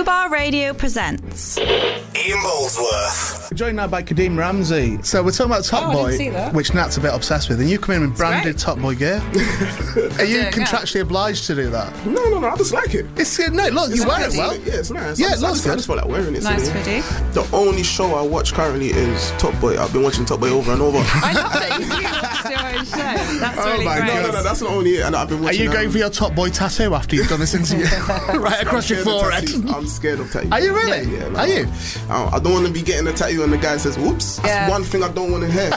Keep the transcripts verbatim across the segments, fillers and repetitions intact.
Fubar Radio presents Ian Boldsworth. We're joined now by Kadeem Ramsey. So we're talking about Top Oh, I Boy, didn't see that. which Nat's a bit obsessed with, and you come in with branded great. Top Boy gear. Are you Yeah, contractually obliged to do that? No, no, no, I just like it. It's uh, no, look, you It's wear nice. it well. Yeah, it's nice. Yeah, I it just, I looks just, I good. just feel like wearing it. Nice so, hoodie. The only show I watch currently is Top Boy. I've been watching Top Boy over and over. I love that you do watch your own show. That's Oh really my great. No, no, no, that's not only it. And I've been Are watching. you going um, for your Top Boy tattoo after you've done this interview? right across your I'm scared of forehead. tattoos. I'm scared of tattoos. Are you really? Yeah, no, Are you? I I don't want to be getting a tattoo and the guy says, "Whoops." That's Yeah. one thing I don't want to hear.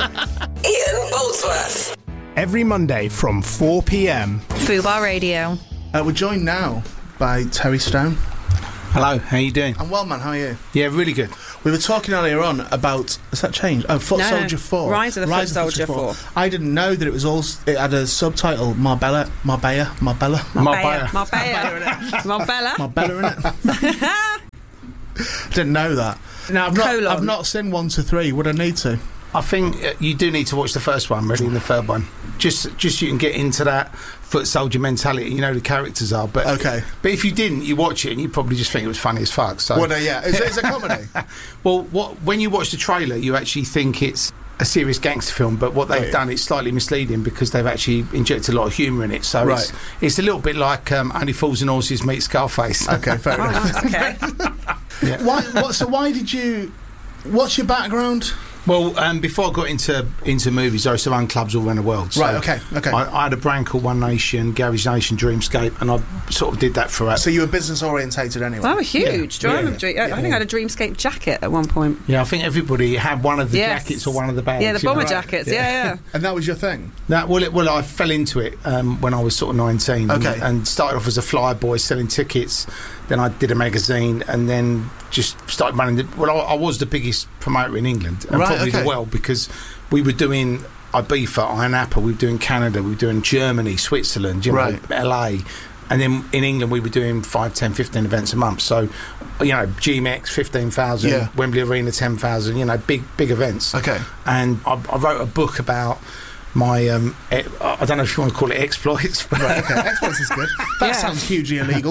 Ian Boldsworth. Every Monday from four p.m. Fubar Radio. Uh, we're joined now by Terry Stone. Hello, how you doing? I'm well, man. How are you? Yeah, really good. We were talking earlier on about, has that changed? Oh, Foot No, Soldier four. Rise of the Foot Soldier four. I didn't know that it was all, it had a subtitle, Marbella, Marbella, Marbella, Marbella. Marbella. Marbella. Marbella in it. Didn't know that. Now, I've not, Colon. I've not seen one to three. Would I need to? I think uh, you do need to watch the first one, really, and the third one. Just just so you can get into that foot soldier mentality. You know who the characters are. But Okay. But if you didn't, you watch it and you probably just think it was funny as fuck. So Would I, yeah. Is it, is it a comedy? well, what when you watch the trailer, you actually think it's a serious gangster film, but what they've Right. done is slightly misleading because they've actually injected a lot of humour in it. So Right. it's, it's a little bit like um, Only Fools and Horses meet Scarface. Okay, fair Oh, enough. nice, okay. Why, what, so why did you... What's your background? Well, um, before I got into into movies, I used to run clubs all around the world. So Right, okay, okay. I, I had a brand called One Nation, Garage Nation, Dreamscape, and I sort of did that throughout. So you were business orientated anyway? Oh, huge. Do you Yeah. remember Dream- I think I had a Dreamscape jacket at one point. Yeah, I think everybody had one of the Yes. jackets or one of the bags. Yeah, the you know. bomber jackets. Yeah, yeah. And that was your thing? That, well, it, well, I fell into it um, when I was sort of nineteen, Okay. and, and started off as a fly boy selling tickets. Then I did a magazine, and then just started running. The, well, I, I was the biggest promoter in England, and Right, probably okay. the world, because we were doing Ibiza, Iron Apple, we were doing Canada, we were doing Germany, Switzerland, you know, Right. L A. And then in England, we were doing five, ten, fifteen events a month. So, you know, G M X, fifteen thousand, Yeah. Wembley Arena, ten thousand, you know, big, big events. Okay. And I, I wrote a book about my, um, e- I don't know if you want to call it exploits, but, Right, okay. Exploits is good. That Yeah. sounds hugely illegal.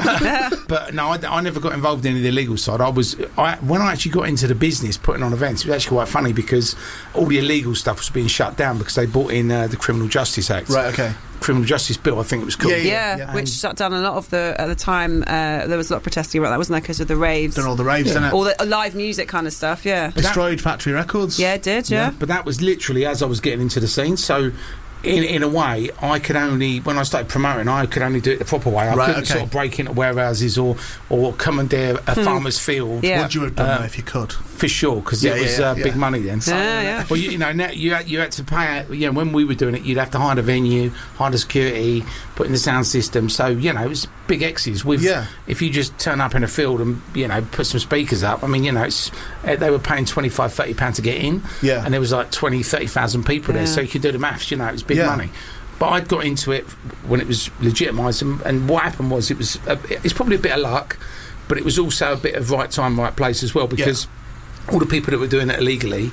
but no, I, I never got involved in any of the legal side. I was, I, when I actually got into the business, putting on events, it was actually quite funny because all the illegal stuff was being shut down because they brought in uh, the Criminal Justice Act. Right, okay. Criminal Justice Bill, I think it was called. Yeah, Yeah, yeah. which And- shut down a lot of the, at the time, uh, there was a lot of protesting about that, wasn't there, because of the raves? Done all the raves, didn't it? All the uh, live music kind of stuff, yeah. Destroyed factory records. Yeah, it did, yeah. But that was literally as I was getting into the scene. So, in in a way, I could only, when I started promoting, I could only do it the proper way. I Right, couldn't okay. sort of break into warehouses or or commandeer a farmer's field. Yeah. Would you have done Uh, that if you could? For sure, because Yeah, it was yeah, uh, yeah. big money then. Yeah, yeah. Well, you, you know, now you had, you had to pay out. You know, when we were doing it, you'd have to hire the venue, hire the security, put in the sound system. So you know, it was big X's. With Yeah. if you just turn up in a field and you know put some speakers up, I mean, you know, it's uh, they were paying twenty-five, thirty pounds to get in, Yeah. and there was like twenty, thirty thousand people there. Yeah. So you could do the maths. You know, it was big Yeah. money. But I'd got into it when it was legitimised, and, and what happened was it was a, it's probably a bit of luck, but it was also a bit of right time, right place as well, because all the people that were doing it illegally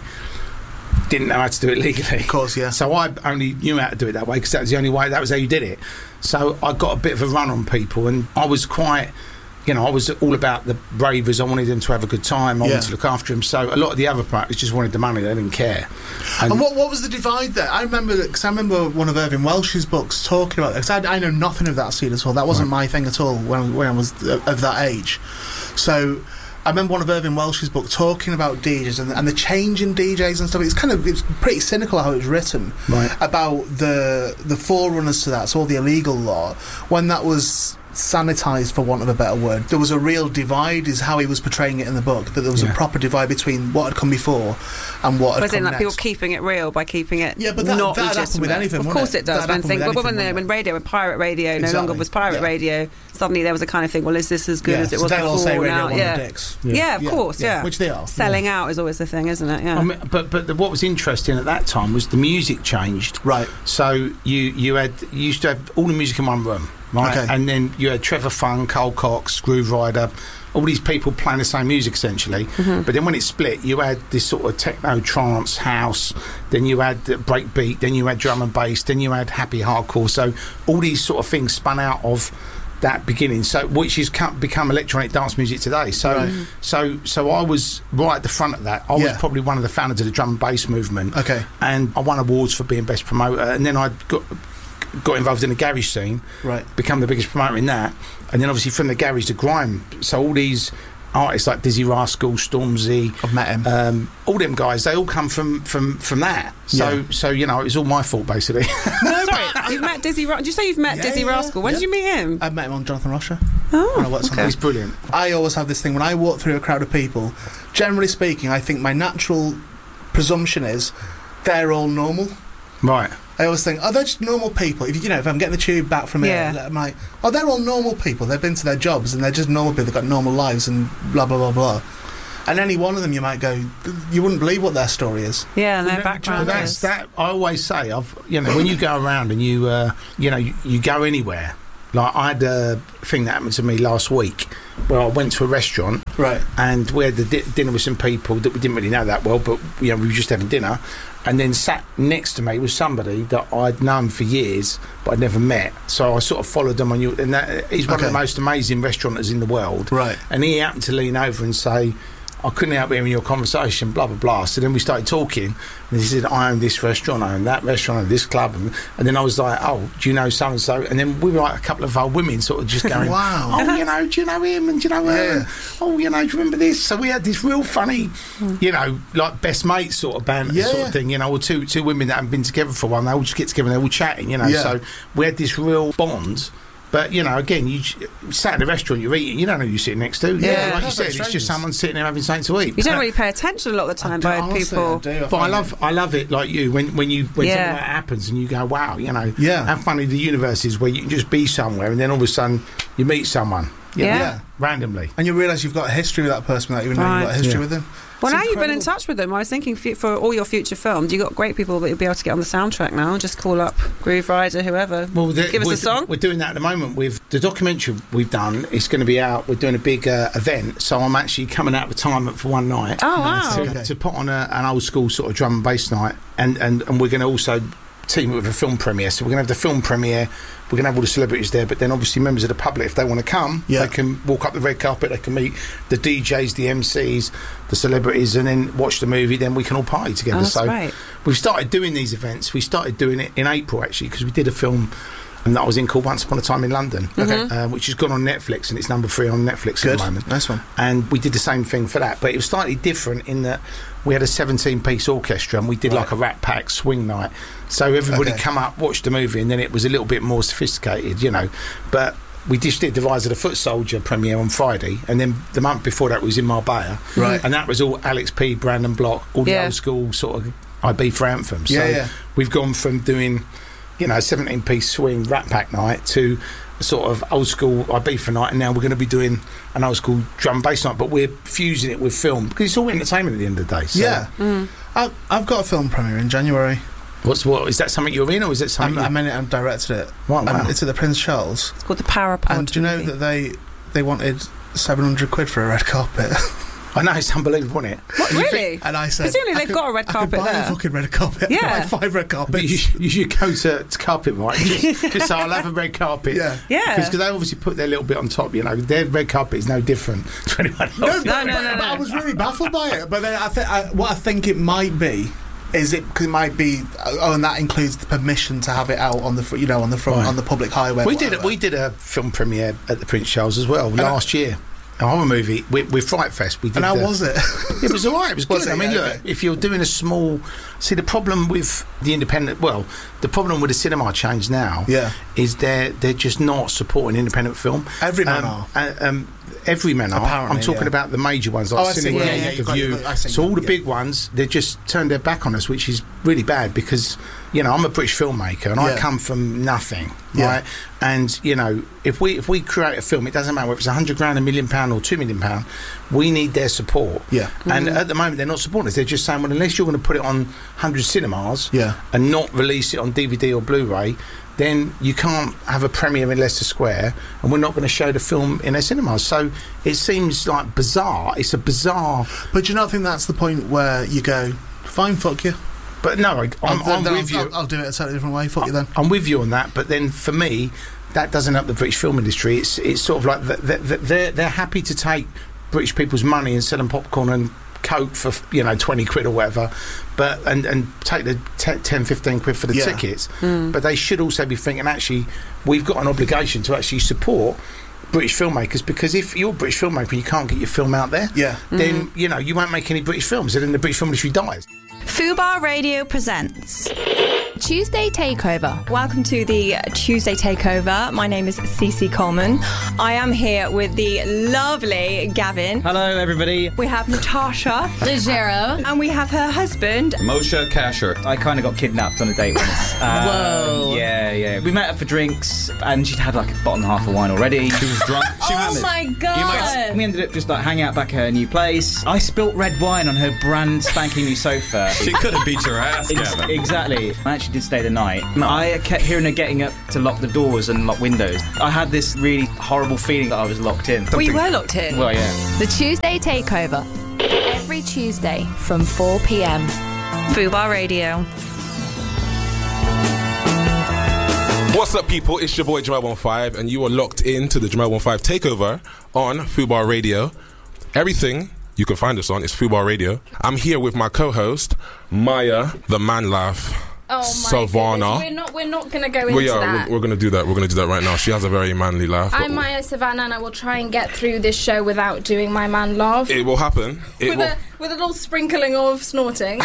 didn't know how to do it legally. Of course, yeah. So I only knew how to do it that way because that was the only way, that was how you did it. So I got a bit of a run on people, and I was quite, you know, I was all about the ravers. I wanted them to have a good time. I Yeah. wanted to look after them. So a lot of the other promoters just wanted the money. They didn't care. And what what was the divide there? I remember because I remember one of Irving Welsh's books talking about it. Because I, I know nothing of that scene at all. That wasn't my thing at all when when I was of that age. So I remember one of Irving Welsh's book talking about D Js and, and the change in D Js and stuff. It's kind of it's pretty cynical how it was written Right. about the the forerunners to that. So all the illegal law when that was sanitised, for want of a better word, there was a real divide, is how he was portraying it in the book, that there was Yeah. a proper divide between what had come before and what had Was come in like next. people keeping it real by keeping it Yeah, but that- not that'd happen legitimate. with anything, Of wouldn't course it? it does. That'd When happen thing, with but when, anything, the, wouldn't when radio, when pirate radio no Exactly. longer was pirate Yeah. radio, suddenly there was a kind of thing. Well, is this as good Yeah, as it so was they all before? say radio now, one of yeah. the dicks. Yeah, Yeah. of Yeah, course, yeah, yeah. which they are. Selling out is always the thing, isn't it? Yeah. I mean, but but the, what was interesting at that time was the music changed. Right. So you you had you used to have all the music in one room, right? Okay. And then you had Trevor Funk, Cole Cox, Groove Rider, all these people playing the same music essentially. Mm-hmm. But then when it split, you had this sort of techno, trance, house. Then you had the breakbeat. Then you had drum and bass. Then you had happy hardcore. So all these sort of things spun out of that beginning, so which has come, become electronic dance music today. So, Right. so, so I was right at the front of that. I was Yeah. probably one of the founders of the drum and bass movement. Okay. And I won awards for being best promoter, and then I got got involved in the garage scene. Right. Become the biggest promoter in that, and then obviously from the garage to grime. So all these artists like Dizzy Rascal, Stormzy, I've met him. um, all them guys, they all come from from from that. So Yeah. so you know, it's all my fault basically. Sorry, you've met Dizzy. Ra- Did you say you've met Yeah, Dizzy yeah, Rascal? When yeah. did you meet him? I met him on Jonathan Ross show. Oh, When I worked on that. He's brilliant. I always have this thing when I walk through a crowd of people. Generally speaking, I think my natural presumption is they're all normal. Right. I always think, oh, they're just normal people. If you know, if I'm getting the tube back from Yeah. here, I'm like, oh, they're all normal people. They've been to their jobs and they're just normal people. They've got normal lives and blah blah blah blah. And any one of them, you might go, you wouldn't believe what their story is. yeah, and their But background that's is. that. I always say, I've you know, when you go around and you uh, you know you, you go anywhere. Like I had a thing that happened to me last week, where I went to a restaurant Right. and we had the di- dinner with some people that we didn't really know that well, but you know we were just having dinner, and then sat next to me was somebody that I'd known for years but I'd never met. So I sort of followed them on you, and that, he's one Okay. of the most amazing restaurateurs in the world. Right. And he happened to lean over and say, I couldn't help hearing your conversation, blah, blah, blah. So then we started talking, and he said, I own this restaurant, I own that restaurant, I own this club. And, and then I was like, oh, do you know so-and-so? And then we were like a couple of old women sort of just going, Wow. oh, you know, do you know him? And do you know her? Yeah. And, oh, you know, do you remember this? So we had this real funny, you know, like best mates sort of banter Yeah, sort yeah. of thing, you know, or two, two women that haven't been together for a while, they all just get together and they're all chatting, you know. Yeah. So we had this real bond. But, you know, again, you j- sat in a restaurant, you're eating, you don't know who you're sitting next to. Yeah, like you perfect said, it's strangers. just someone sitting there having something to eat. You don't really pay attention a lot of the time by Honestly, people. I do. But I find love, I love it like you when when you when Yeah. something like that happens and you go, wow, you know, Yeah. how funny the universe is where you can just be somewhere and then all of a sudden you meet someone, you know, Yeah. Yeah. randomly. And you realise you've got a history with that person without even knowing you've got a Right. history Yeah. with them. Well, It's now you've been in incredible. touch with them. I was thinking f- for all your future films, you've got great people that you'll be able to get on the soundtrack now. Just call up Groove Rider, whoever. Well, the- Give us we're, a song. We're doing that at the moment with the documentary we've done. It's going to be out. We're doing a big uh, event, so I'm actually coming out of retirement for one night. Oh, wow. to, Okay. to put on a, an old school sort of drum and bass night, and, and, and we're going to also team it with a film premiere. So we're going to have the film premiere, we're going to have all the celebrities there, but then obviously members of the public, if they want to come, Yeah. they can walk up the red carpet, they can meet the D Js, the M Cs, the celebrities, and then watch the movie, then we can all party together. Oh, that's so great. we've started doing these events. We started doing it in April, actually, because we did a film and that I was in called Once Upon a Time in London, Okay. uh, which has gone on Netflix, and it's number three on Netflix Good. at the moment. Nice one. And we did the same thing for that, but it was slightly different in that we had a seventeen-piece orchestra and we did Right. like a Rat Pack swing night. So everybody Okay. come up, watched the movie, and then it was a little bit more sophisticated, you know. But we just did the Rise of the Foot Soldier premiere on Friday, and then the month before that was in Marbella. Right. And that was all Alex P, Brandon Block, all the Yeah. old school sort of I B for anthems. Yeah, so yeah. we've gone from doing, you know, seventeen-piece swing Rat Pack night to a sort of old school I B for night, and now we're going to be doing an old school drum and bass night, but we're fusing it with film because it's all entertainment at the end of the day. So Yeah. Mm. I, I've got a film premiere in January. what's what is that something you're in, or is it something? I'm, you- I'm in it. I'm directed it. Wow, Um, wow. it's at the Prince Charles. It's called the Power Pod. And do you know movie. that they they wanted seven hundred quid for a red carpet? I know, it's unbelievable, isn't it? What, You really? think- And I said, Presumably I they've could- got a red I carpet could buy there. a fucking red carpet. Yeah. Like five red But carpets. you, should- you should go to, to carpet, right? Just, just so I'll have a red carpet. Yeah. Yeah. Because they obviously put their little bit on top, you know. Their red carpet is no different to anyone else. No, No, but, no, but- no, but no. I was really baffled by it. But then I think I, what I think it might be is it cause it might be oh, and that includes the permission to have it out on the fr- you know on the front Right. on the public highway. We did whatever. we did a film premiere at the Prince Charles as well last year. A horror movie with, with Fright Fest. We did And how the- was it? It was all right. It was good. Was it? I mean, Yeah, look, okay. if you're doing a small, see the problem with the independent, well, the problem with the cinema chains now, Yeah. is they're they're just not supporting independent film. Every man um, are. uh, um, every man are. Apparently, I'm talking yeah. about the major ones like Oh, I see. Cinema, Yeah, yeah, you've The got- View. I see. So all the Yeah. big ones, they just turned their back on us, which is really bad because you know I'm a British filmmaker and I Yeah. come from nothing, Yeah. right? And you know if we if we create a film, it doesn't matter whether it's a hundred grand, a million pound, or two million pound. We need their support. Yeah. And at the moment, they're not supporting us. They're just saying, well, unless you're going to put it on one hundred cinemas Yeah. and not release it on D V D or Blu-ray, then you can't have a premiere in Leicester Square and we're not going to show the film in their cinemas. So it seems like bizarre. It's a bizarre... But do you not think that's the point where you go, fine, fuck you. But no, I, I'm, I'll, I'm then with I'll, you. I'll, I'll do it a totally different way. Fuck you then. I'm with you on that. But then for me, that doesn't help the British film industry. It's it's sort of like the, the, they're they're happy to take British people's money and sell them popcorn and Coke for, you know, twenty quid or whatever, but and, and take the t- ten, fifteen quid for the Yeah. tickets. Mm. But they should also be thinking, actually, we've got an obligation to actually support British filmmakers, because if you're a British filmmaker and you can't get your film out there, Yeah. then, you know, you won't make any British films, and then the British film industry dies. Fubar Radio presents Tuesday Takeover. Welcome to the Tuesday Takeover. My name is Cece Coleman. I am here with the lovely Gavin. Hello, everybody. We have Natasha. Legero. And we have her husband. Moshe Kasher. I kind of got kidnapped on a date once. Um, Whoa. Yeah, yeah. We met up for drinks, and she'd had like a bottle and a half of wine already. She was drunk. She Oh hammered. my god. We ended up just like hanging out back at her new place. I spilt red wine on her brand spanking new sofa. She could have beat your ass, Ex- Gavin. Exactly. I actually did stay the night. I kept hearing her getting up to lock the doors and lock windows. I had this really horrible feeling that I was locked in. Well, you were locked in. Well, yeah. The Tuesday Takeover. Every Tuesday from four p.m. Fubar Radio. What's up, people? It's your boy Jamal Fifteen, and you are locked into the Jamal Fifteen Takeover on Fubar Radio. Everything you can find us on is Fubar Radio. I'm here with my co-host Maya, the man laugh. Oh my Savannah. goodness. We're not. We're not going to go into Well, yeah, that. we're, we're gonna do that. We're gonna do that right now. She has a very manly laugh. I'm Maya Savannah, and I will try and get through this show without doing my man laugh. It will happen. It with will. a with a little sprinkling of snorting.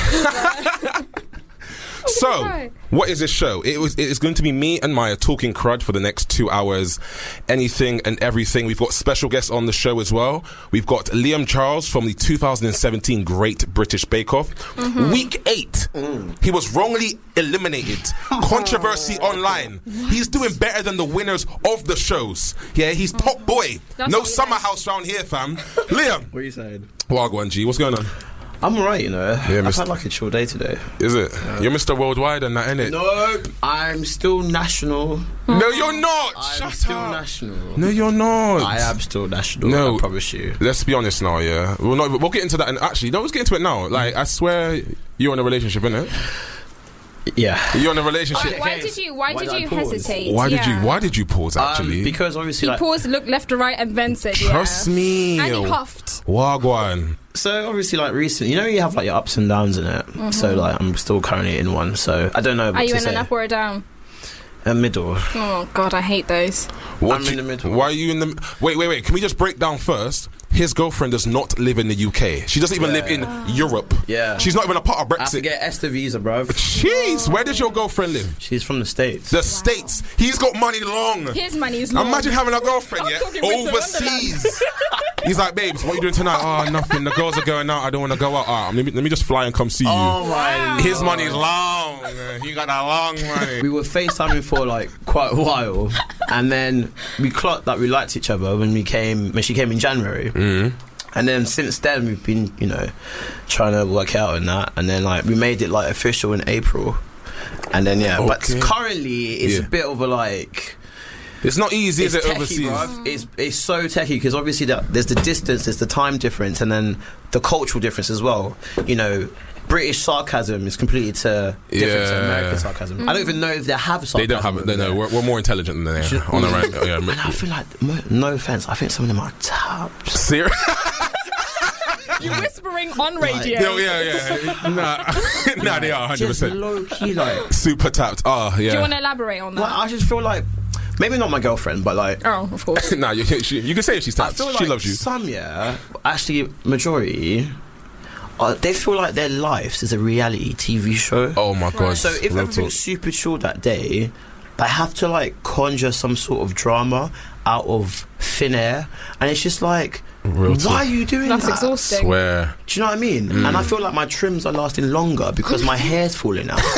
So, what is this show? It was. It is going to be me and Maya talking crud for the next two hours. Anything and everything. We've got special guests on the show as well. We've got Liam Charles from the two thousand seventeen Great British Bake Off. Mm-hmm. Week eight, mm. he was wrongly eliminated. Controversy online. He's doing better than the winners of the shows. Yeah, he's top boy. That's no what summer like. house round here, fam. Liam. What are you saying? Wagwan G, what's going on? I'm alright, you know. Yeah, I've Mister had like a chill day today. Is it? Yeah. You're Mister Worldwide and that, innit? Nope. I'm still national. No, you're not. I'm Shut still up. national. No, you're not. I am still national. No. I promise you. Let's be honest now, yeah. We'll not. We'll get into that. And actually, no, let's get into it now. Like, I swear, you're in a relationship, innit? Yeah. You're in a relationship. Why, why did you? Why, Why did did I you pause? hesitate? Why did Yeah. you? Why did you pause? Actually, Um, because obviously, He like, paused, looked left to right, and then said, "Yeah." trust me. And he huffed. Wagwan. so obviously, like recently, you know, you have like your ups and downs in it. Mm-hmm. So like, I'm still currently in one. So I don't know. What Are you to in say. an up or a down? A middle. Oh God, I hate those. What I'm you- in the middle. Why are you in the? Wait, wait, wait. Can we just break down first? His girlfriend does not live in the U K. She doesn't even Yeah. live in Europe. Yeah. She's not even a part of I have to Brexit. get Esther visa, bruv. Jeez, where does your girlfriend live? She's from the States. The States. He's got money long. His money is long. Imagine having a girlfriend, I'm yeah, talking Winter overseas. He's like, babes, what are you doing tonight? Oh, nothing. The girls are going out. I don't want to go out. Ah, let me let me just fly and come see you. Oh my. His money is long. He got that long money. We were FaceTiming for like quite a while, and then we clocked that we liked each other when we came when she came in January. Mm. And then since then we've been, you know, trying to work out and that, and then like we made it like official in April, and then yeah, but Okay. currently it's Yeah. a bit of a like. It's not easy, It's is it, techie, overseas? bruv. It's it's so techie because obviously that there's the distance, there's the time difference, and then the cultural difference as well. You know, British sarcasm is completely to different to Yeah. American sarcasm. I don't even know if they have sarcasm. They don't have it. No, no, we're, we're more intelligent than they are. On the right. Yeah, And I feel like, mo- no offense, I think some of them are taps. serious? You're whispering on radio. No, yeah, yeah. Nah, nah, they are one hundred Just percent. low key, like. Super tapped. Oh, yeah. Do you want to elaborate on that? Well, I just feel like maybe not my girlfriend, but like. Oh, of course. Nah, you, she, you can say if she's I tapped. feel She like loves you. some, yeah, actually, majority, uh, they feel like their lives is a reality T V show. Oh my god. So if Real everything's talk. super chill that day, they have to like conjure some sort of drama out of thin air, and it's just like, Real why talk. are you doing That's that? exhausting. Swear. Do you know what I mean? Mm. And I feel like my trims are lasting longer because my hair's falling out.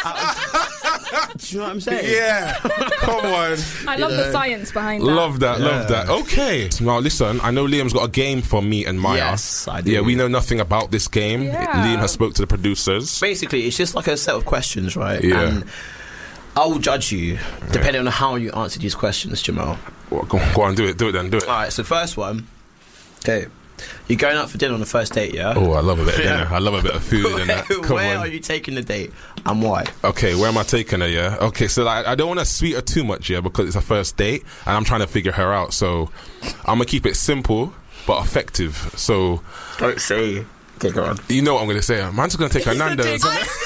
Do you know what I'm saying? Yeah. Come on. I love the science behind that. Love that, Yeah. love that. Okay. Now listen, I know Liam's got a game for me and Maya. Yes, I do. Yeah, we know nothing about this game. Yeah. Liam has spoke to the producers. Basically, it's just like a set of questions, right? Yeah. And I will judge you depending on how you answer these questions, Jamal. Well, go, go on, do it, do it then, do it. All right, so first one. Okay. You're going out for dinner on the first date, yeah? Oh, I love a bit of Yeah. dinner. I love a bit of food and that. Come Where on. are you taking the date and why? Okay, where am I taking her, yeah? Okay, so like, I don't want to sweet her too much, yeah, because it's a first date and I'm trying to figure her out. So I'm going to keep it simple but effective. So... Don't say... Okay, go on. You know what I'm going to say. I'm just going to take her Nando's.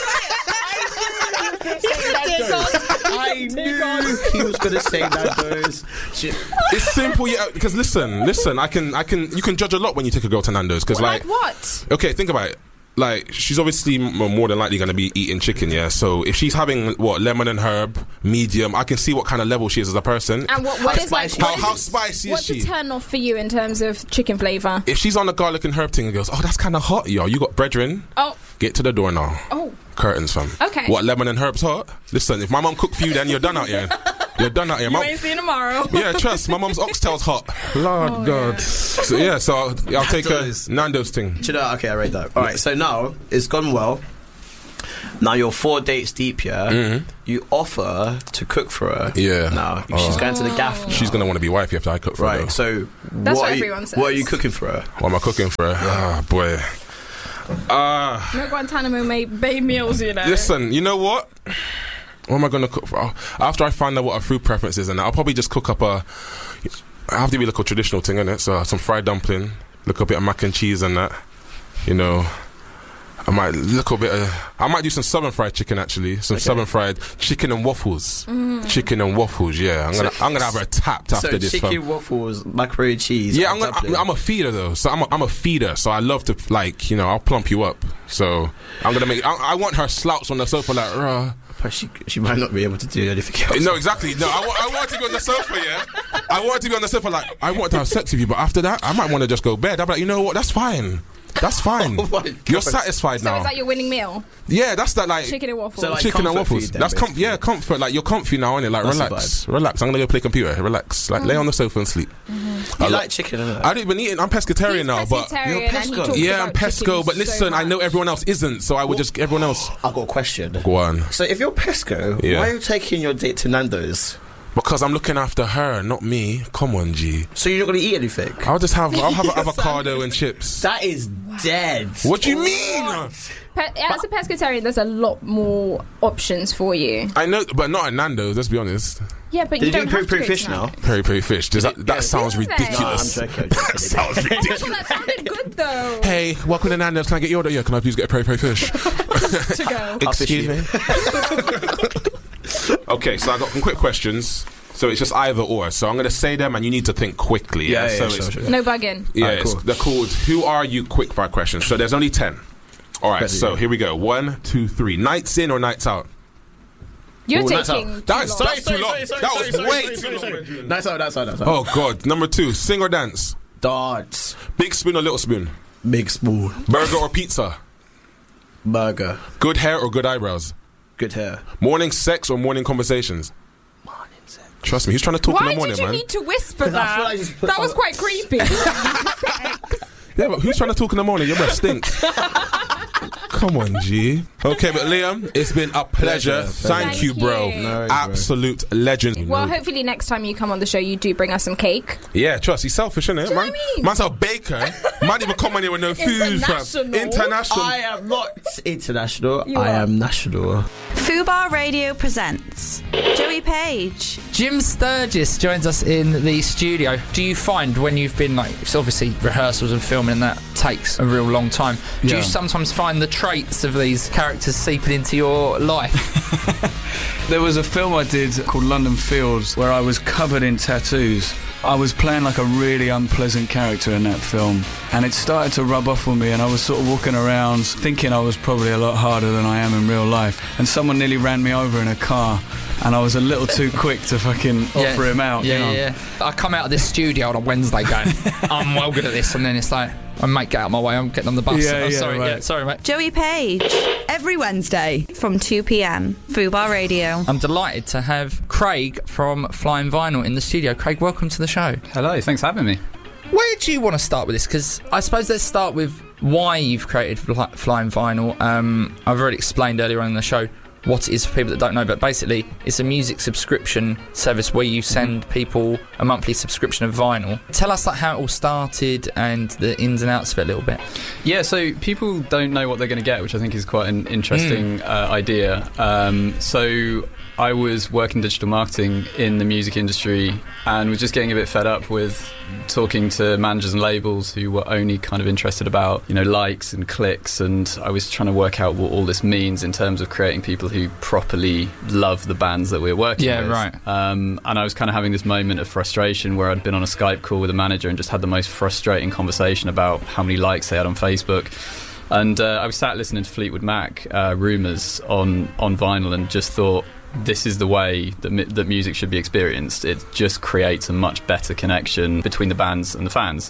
I knew he was going to say Nando's. It's simple, yeah. Because listen, listen. I can, I can. You can judge a lot when you take a girl to Nando's. Because like, Like what? okay, think about it. Like, she's obviously m- more than likely going to be eating chicken, yeah. So if she's having what lemon and herb, medium, I can see what kind of level she is as a person. And what, what how is like? spicy, how, what is how it- spicy is What's she? a turn off for you in terms of chicken flavour? If she's on the garlic and herb thing and goes, oh, that's kind of hot, yo. You got brethren? Oh, Get to the door now. oh, Curtains, fam. Okay. What, lemon and herbs hot? Listen, if my mum cooked for you, then you're done out here. You're done out here. you Mum- ain't see tomorrow. Yeah, trust. My mum's oxtail's hot. Lord Oh, God. yeah. So yeah, so I'll, I'll take a Nando's. Nando's thing. Do you know? Okay, I rate that. All right, so now it's gone well. Now you're four dates deep, yeah? Mm-hmm. You offer to cook for her. Yeah. Now Oh. she's going to the gaff now. She's gonna want to be wifey after I cook for her. Right, though. so That's what, what are you, everyone says. what are you cooking for her? What am I cooking for her? Ah, boy. Ah. No Guantanamo made bay meals, you know. Listen, you know what? What am I gonna cook for? After I find out what her food preference is, and I'll probably just cook up a. I have to be like a traditional thing, innit? So some fried dumpling, look a bit of mac and cheese and that. You know, I might look a bit of. I might do some southern fried chicken actually. Some Okay. southern fried chicken and waffles. Mm. Chicken and waffles. Yeah, I'm gonna. I'm gonna have her tapped after so this. chicken fam. waffles, macaroni and cheese. Yeah, and I'm, gonna, dumpling. I'm, I'm a feeder though, so I'm a, I'm a feeder. So I love to like, you know, I'll plump you up. So I'm gonna make. I, I want her slouch on the sofa like, rah. But she she might not be able to do anything else. No, exactly. No, I, wa- I want to be on the sofa. Yeah, I want to be on the sofa. Like, I want to have sex with you, but after that, I might want to just go bed. I'm like, you know what? That's fine. That's fine. Oh my God. You're satisfied So now. is that your winning meal? Yeah, that's that like Chicken and waffles. So, like, chicken and comfort waffles. food then, That's com- basically. yeah, comfort. Like you're comfy now, innit? Like That's the relax, relax. I'm gonna go play computer. Relax. Like lay on the sofa and sleep. Mm-hmm. You I like chicken, innit? I don't even eat it. I'm pescatarian now, but Pescatarian You're and he pesco. talks yeah, I'm about pesco. chicken But so listen, I know much. everyone else isn't, so I would just everyone else I've got a question. go on. So if you're pesco, Yeah. why are you taking your date to Nando's? Because I'm looking after her, not me. Come on, G. So you're not going to eat anything? I'll just have I'll have an avocado and chips. That is dead. What do you mean? Pe- as a pescatarian, there's a lot more options for you. I know, but not at Nando's. Let's be honest. Yeah, but Did you you don't do have to peri go fish to now? Nando's. Peri peri fish. Does that that sounds Is it? ridiculous? No, I'm joking. That sounds ridiculous. Well, that sounded good though. Hey, welcome to Nando's. Can I get your order? Yeah, can I please get a peri peri fish? To go. Excuse me. Okay, so I got some quick questions. So it's just either or. So I'm going to say them, and you need to think quickly. Yeah, Yeah, yeah, so sure, it's, sure. No bugging. yeah, Alright, it's- cool. they're called "Who Are You?" quick fire questions. So there's only ten. All right, Ready, so yeah. here we go. One, two, three. Nights in or nights out? You're Oh, that's taking. out. That is too long. that's too long. That was way too long. That's out, that's out, that's out. Oh God. Number two. Sing or dance? Darts. Big spoon or little spoon? Big spoon. Burger or pizza? Burger. Good hair or good eyebrows? Good hair. Morning sex or morning conversations? Morning sex. Trust me, he's trying to talk Why in the morning, did you man. need to whisper 'Cause I feel that? like you just put That was some- quite creepy. Yeah, but who's trying to talk in the morning? Your breath stinks. Come on, G. Okay, but Liam, it's been a pleasure. Pleasure. Thank, Thank you, bro. you. No, bro. Absolute legend. Well, hopefully next time you come on the show, you do bring us some cake. Yeah, trust. He's selfish, isn't it, Do you know man? what I mean? Man's a baker. Man even come on here with no food, fam. International. International. I am not international. You I are. am national. Fubar Radio presents Joey Page. Jim Sturgis joins us in the studio. Do you find when you've been like, it's obviously rehearsals and filming and that takes a real long time, do Yeah. you sometimes find the traits of these characters seeping into your life? There was a film I did called London Fields where I was covered in tattoos. I was playing like a really unpleasant character in that film, and it started to rub off on me, and I was sort of walking around thinking I was probably a lot harder than I am in real life, and someone nearly ran me over in a car, and I was a little too quick to fucking offer him out. Yeah, you know? yeah, yeah. I come out of this studio on a Wednesday going, I'm well good at this, and then it's like, oh, mate, get out of my way, I'm getting on the bus. Yeah, I'm yeah, sorry, right. yeah, sorry, mate. Joey Page. Every Wednesday from two p.m. Fubar Radio. I'm delighted to have Craig from Flying Vinyl in the studio. Craig, welcome to the show. Hello, thanks for having me. Where do you want to start with this? Because I suppose let's start with why you've created Fly- Flying Vinyl. Um, I've already explained earlier on in the show what it is for people that don't know, but basically it's a music subscription service where you send mm-hmm. people a monthly subscription of vinyl. Tell us like how it all started and the ins and outs of it a little bit. Yeah, so people don't know what they're going to get, which I think is quite an interesting mm. uh, idea. Um, so I was working digital marketing in the music industry and was just getting a bit fed up with talking to managers and labels who were only kind of interested about, you know, likes and clicks, and I was trying to work out what all this means in terms of creating people who properly love the bands that we're working yeah, with. Yeah, right. Um, and I was kind of having this moment of frustration where I'd been on a Skype call with a manager and just had the most frustrating conversation about how many likes they had on Facebook. And uh, I was sat listening to Fleetwood Mac, uh, Rumours, on, on vinyl, and just thought, this is the way that, mi- that music should be experienced. It just creates a much better connection between the bands and the fans.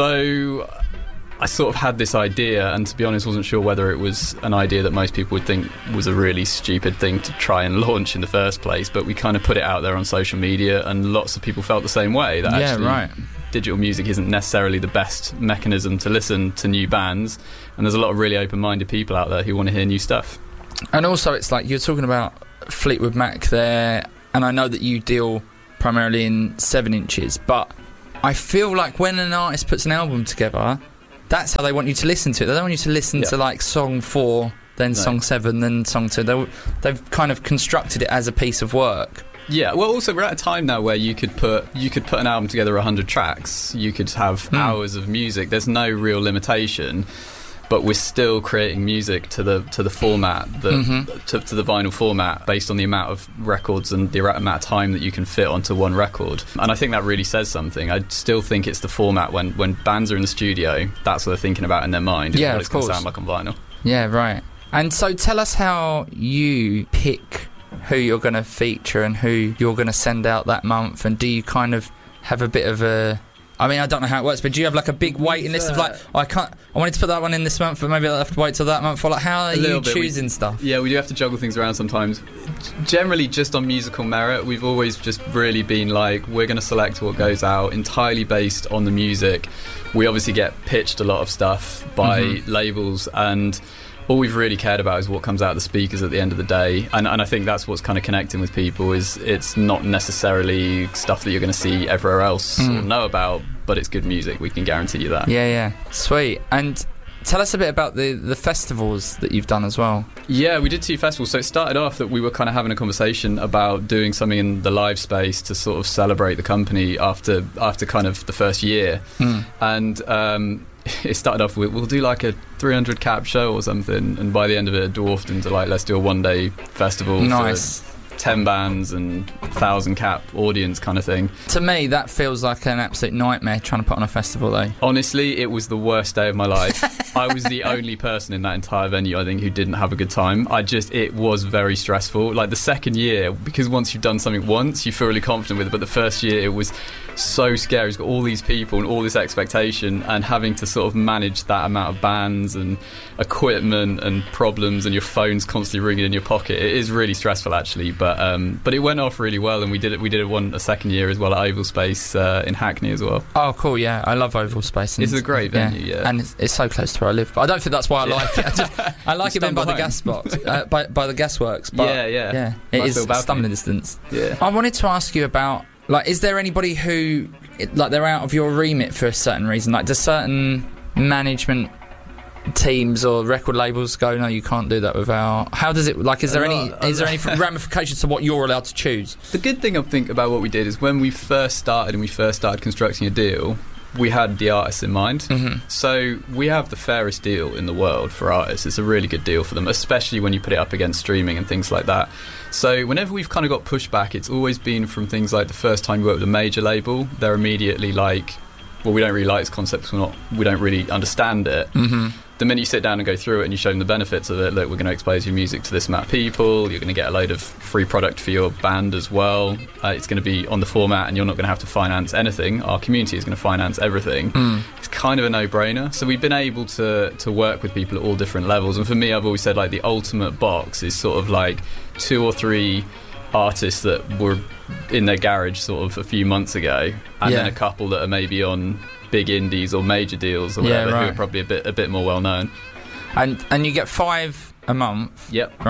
So I sort of had this idea, and to be honest, wasn't sure whether it was an idea that most people would think was a really stupid thing to try and launch in the first place, but we kind of put it out there on social media, and lots of people felt the same way, that yeah, actually right. digital music isn't necessarily the best mechanism to listen to new bands, and there's a lot of really open-minded people out there who want to hear new stuff. And also it's like, you're talking about Fleetwood Mac there, and I know that you deal primarily in seven inches, but I feel like when an artist puts an album together, that's how they want you to listen to it. They don't want you to listen yeah. to like song four, then no. song seven, then song two. They, they've kind of constructed it as a piece of work. Yeah, well, also we're at a time now where you could put you could put an album together one hundred tracks. You could have mm. hours of music. There's no real limitation. But we're still creating music to the to the format, the, mm-hmm. to, to the vinyl format, based on the amount of records and the amount of time that you can fit onto one record. And I think that really says something. I still think it's the format. When, when bands are in the studio, that's what they're thinking about in their mind. Yeah, what it's going to sound like on vinyl. Yeah, right. And so tell us how you pick who you're going to feature and who you're going to send out that month. And do you kind of have a bit of a... I mean, I don't know how it works, but do you have like a big waiting list of like, oh, I can't, I wanted to put that one in this month, but maybe I'll have to wait till that month? Or like, how are you choosing we, stuff? Yeah, we do have to juggle things around sometimes. Generally, just on musical merit, we've always just really been like, we're going to select what goes out entirely based on the music. We obviously get pitched a lot of stuff by mm-hmm. labels, and all we've really cared about is what comes out of the speakers at the end of the day, and, and I think that's what's kind of connecting with people. Is it's not necessarily stuff that you're going to see everywhere else mm. or know about, but it's good music. We can guarantee you that. Yeah, yeah, sweet. And tell us a bit about the the festivals that you've done as well. Yeah, we did two festivals. So it started off that we were kind of having a conversation about doing something in the live space to sort of celebrate the company after after kind of the first year, mm. and. Um, it started off with, we'll do like a three hundred cap show or something, and by the end of it, it dwarfed into like, let's do a one day festival nice. for ten bands and one thousand cap audience kind of thing. To me, that feels like an absolute nightmare trying to put on a festival, though. Honestly, it was the worst day of my life. I was the only person in that entire venue, I think, who didn't have a good time. I just, it was very stressful. Like the second year, because once you've done something once, you feel really confident with it, but the first year, it was so scary. It's got all these people and all this expectation, and having to sort of manage that amount of bands and equipment and problems, and your phone's constantly ringing in your pocket. It is really stressful, actually, but um, but it went off really well, and we did it. We did it one a second year as well at Oval Space uh, in Hackney as well. Oh, cool! Yeah, I love Oval Space. And it's a great venue, yeah, yeah. and it's, it's so close to where I live. But I don't think that's why I yeah. like it. I, just, I like it being by the gas box, uh, by by the gasworks. But yeah, yeah, yeah. It is stumbling distance. Yeah. I wanted to ask you about. Like, is there anybody who, like, they're out of your remit for a certain reason? Like, do certain management teams or record labels go, no, you can't do that without... How does it... Like, is there any is there any ramifications to what you're allowed to choose? The good thing I think about what we did is when we first started and we first started constructing a deal, we had the artists in mind. Mm-hmm. So we have the fairest deal in the world for artists. It's a really good deal for them, especially when you put it up against streaming and things like that. So whenever we've kind of got pushback, it's always been from things like the first time you work with a major label, they're immediately like, well, we don't really like this concept because we're not, we don't really understand it. Mm-hmm. The minute you sit down and go through it and you show them the benefits of it, look, we're going to expose your music to this amount of people, you're going to get a load of free product for your band as well, uh, it's going to be on the format and you're not going to have to finance anything, our community is going to finance everything. Mm. It's kind of a no-brainer. So we've been able to to work with people at all different levels, and for me, I've always said, like, the ultimate box is sort of like two or three artists that were in their garage sort of a few months ago, and yeah. then a couple that are maybe on big indies or major deals or whatever, yeah, right. who are probably a bit a bit more well known. And and you get five a month. Yep. Right.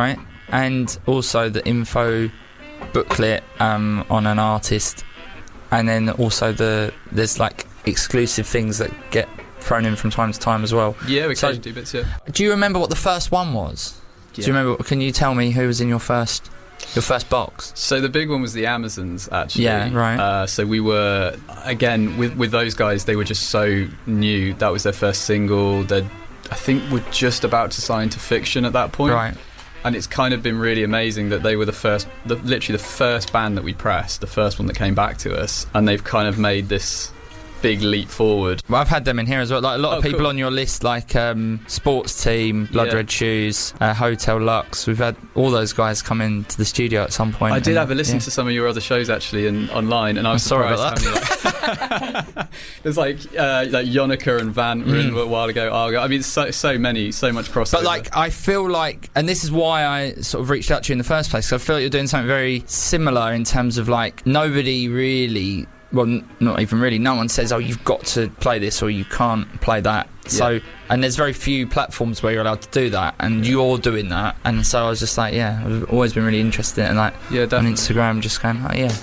and also the info booklet um, on an artist, and then also the there's like exclusive things that get thrown in from time to time as well. Yeah, we so, occasionally do bits, yeah. Do you remember what the first one was? Yeah. Do you remember? Can you tell me who was in your first your first box? So the big one was the Amazons, actually. Yeah, right. Uh, so we were, again, with with those guys, they were just so new. That was their first single. They, I think, were just about to sign to Fiction at that point. Right. And it's kind of been really amazing that they were the first, the, literally the first band that we pressed, the first one that came back to us, and they've kind of made this big leap forward. Well, I've had them in here as well. Like a lot oh, of people cool. on your list, like um, Sports Team, Blood Yeah. Red Shoes, uh, Hotel Lux. We've had all those guys come into the studio at some point. I did and, have a listen yeah. to some of your other shows actually in, online, and I was I'm sorry surprised about how many, like, there's like uh, like Yonica and Van were in Mm. a while ago. Argo. I mean, so so many, so much crossover. But like, I feel like, and this is why I sort of reached out to you in the first place, because I feel like you're doing something very similar in terms of like nobody really. Well, n- not even really. No one says, "Oh, you've got to play this or you can't play that." So, Yeah. and there's very few platforms where you're allowed to do that, and you're doing that. And so I was just like, yeah, I've always been really interested in it, and like yeah, on Instagram, just going, oh yeah.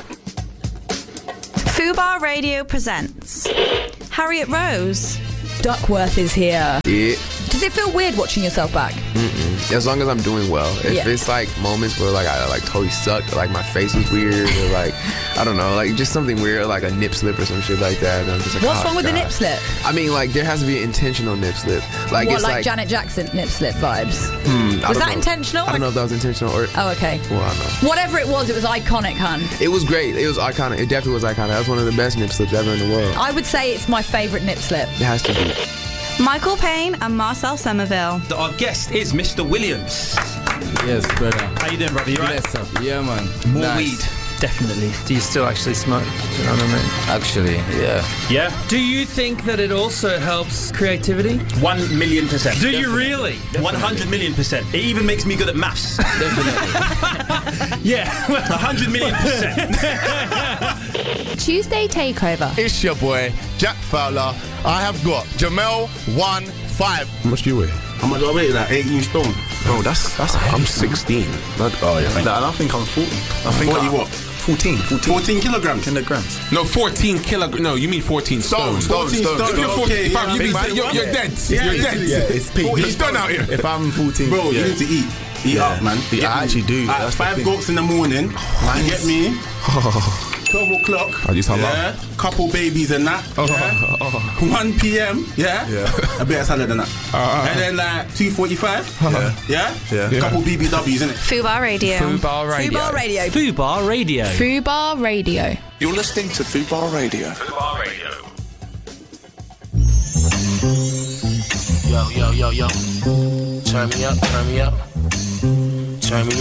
Fubar Radio presents Harriet Rose. Duckworth is here. Yeah. Does it feel weird watching yourself back? Mm-mm. As long as I'm doing well. If Yeah. it's like moments where like I like totally sucked, or like my face was weird, or like I don't know, like just something weird, like a nip slip or some shit like that. And I'm just like, What's oh, wrong with God. the nip slip? I mean, like there has to be an intentional nip slip. Like what, it's like, like, Janet Jackson nip slip vibes? hmm, I Was don't that know. intentional? I don't know if that was intentional or. Oh, okay. Well, I don't know. Whatever it was, it was iconic, hun. It was great. It was iconic. It definitely was iconic. That was one of the best nip slips ever in the world. I would say it's my favourite nip slip. It has to be. Michael Payne and Marcel Somerville. Our guest is Mister Williams. Yes, brother. How you doing, brother? You right? Yes, sir. Yeah, man. More Nice. weed. Definitely. Do you still actually smoke? Do you know what I mean? Actually, yeah. Yeah? Do you think that it also helps creativity? One million percent. Do you Definitely. really? Definitely. One hundred million percent. It even makes me good at maths. Definitely. Yeah, a hundred million percent. Tuesday Takeover. It's your boy, Jack Fowler. I have got Jamel one five. How much do you weigh? How much do I weigh? Like eighteen stone. Bro, that's that's. I'm sixteen. That, oh yeah. Thank Nah, you. I think I'm forty. I think forty I, what? fourteen. fourteen. fourteen kilograms. Kilograms. No, fourteen kilograms. No, you mean fourteen Stones, stones. stones, stones. stones. If you're fourteen, Okay, fam, yeah, you big mean, man. you're, you're Yeah. dead. Yeah, you're yeah, dead. Yeah, it's peak. He's done out here. If I'm fourteen, Bro, yeah. you need to eat. Eat Yeah. up, man. You Yeah, get I me? actually do. At That's the five thing. goats in the morning. You get me? twelve o'clock. I just have Yeah. Couple babies and that. Yeah. one p.m. Yeah. Yeah. A bit of salad and that. Uh, And then like two forty-five. Yeah. Yeah. Yeah. A couple B B Ws, innit? Fubar Radio. Fubar Radio. Fubar Radio. Fubar Radio. Fubar Radio. You're listening to Fubar Radio. Fubar Radio. Yo, yo, yo, yo. Turn me up, turn me up. Turn me